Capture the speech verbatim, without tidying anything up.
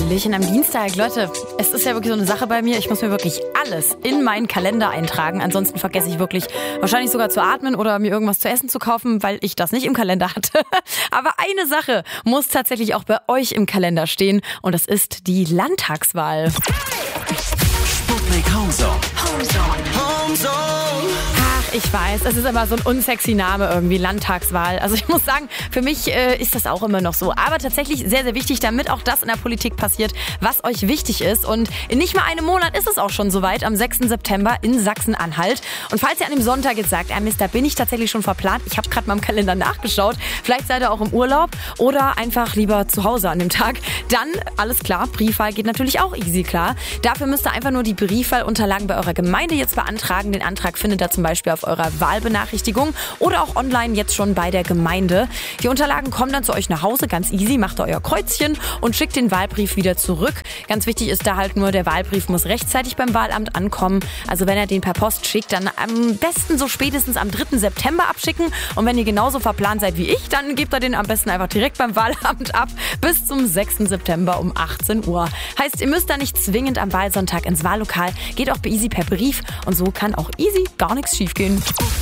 Hallöchen am Dienstag. Leute, es ist ja wirklich so eine Sache bei mir. Ich muss mir wirklich alles in meinen Kalender eintragen. Ansonsten vergesse ich wirklich wahrscheinlich sogar zu atmen oder mir irgendwas zu essen zu kaufen, weil ich das nicht im Kalender hatte. Aber eine Sache muss tatsächlich auch bei euch im Kalender stehen und das ist die Landtagswahl. Sputnik Homezone. Homezone. Ach, ich weiß, es ist aber so ein unsexy Name irgendwie, Landtagswahl. Also ich muss sagen, für mich äh, ist das auch immer noch so. Aber tatsächlich sehr, sehr wichtig, damit auch das in der Politik passiert, was euch wichtig ist. Und in nicht mal einem Monat ist es auch schon soweit, am sechsten September in Sachsen-Anhalt. Und falls ihr an dem Sonntag jetzt sagt, ah Mist, da bin ich tatsächlich schon verplant, ich habe gerade mal im Kalender nachgeschaut, vielleicht seid ihr auch im Urlaub oder einfach lieber zu Hause an dem Tag, dann alles klar, Briefwahl geht natürlich auch easy klar. Dafür müsst ihr einfach nur die Briefwahlunterlagen bei eurer Gemeinde jetzt beantragen. Den Antrag findet ihr zum Beispiel auf eurer Wahlbenachrichtigung oder auch online jetzt schon bei der Gemeinde. Die Unterlagen kommen dann zu euch nach Hause, ganz easy, macht ihr euer Kreuzchen und schickt den Wahlbrief wieder zurück. Ganz wichtig ist da halt nur, der Wahlbrief muss rechtzeitig beim Wahlamt ankommen. Also wenn ihr den per Post schickt, dann am besten so spätestens am dritten September abschicken. Und wenn ihr genauso verplant seid wie ich, dann gebt ihr den am besten einfach direkt beim Wahlamt ab bis zum sechsten September um achtzehn Uhr. Heißt, ihr müsst da nicht zwingend am Wahlsonntag ins Wahllokal, geht auch easy per Brief und so kann auch easy gar nichts schiefgehen.